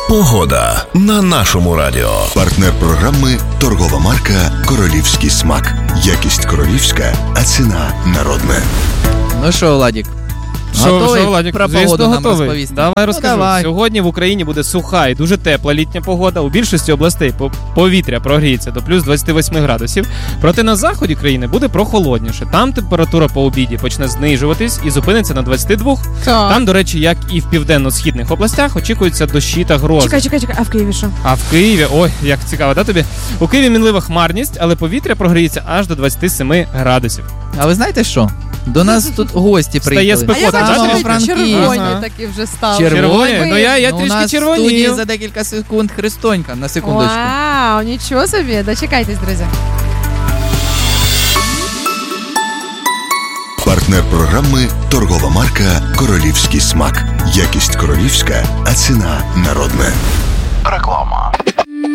Погода на нашому радіо. Партнер програми – торгова марка «Королівський смак». Якість королівська, а ціна народна. Ну що, Владік? Що, Владик, про звісно, погоду нам готовий. розповісти? Давай розкажу. Давай. Сьогодні в Україні буде суха і дуже тепла літня погода. У більшості областей повітря прогріється до плюс 28 градусів. Проте на заході країни буде прохолодніше. Там температура по обіді почне знижуватись і зупиниться на 22. Так. Там, до речі, як і в південно-східних областях, очікуються дощі та грози. Чекай, а в Києві що? А в Києві, ой, як цікаво, да тобі? У Києві мінлива хмарність, але повітря прогріється аж до 27 градусів. А ви знаєте що? До нас тут гості приїхали. Стає А я спекотно, бачу, да, що тобі? червоні Ага. такі вже стали. Червоні? Ну я Ну, у трішки нас в студії червонію. за декілька секунд Христонька, на секундочку. Вау, нічого собі. Дочекайтесь, друзі. Партнер програми – торгова марка «Королівський смак». Якість королівська, а ціна народна.